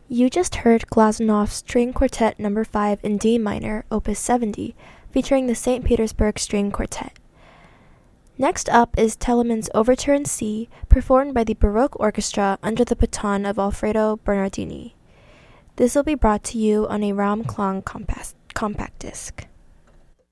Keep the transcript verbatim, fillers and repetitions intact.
You just heard Glazunov String Quartet Number five in D minor, Opus seventy, featuring the Saint Petersburg String Quartet. Next up is Telemann's Overture in C, performed by the Baroque Orchestra under the baton of Alfredo Bernardini. This will be brought to you on a Raum Klang compact, compact disc.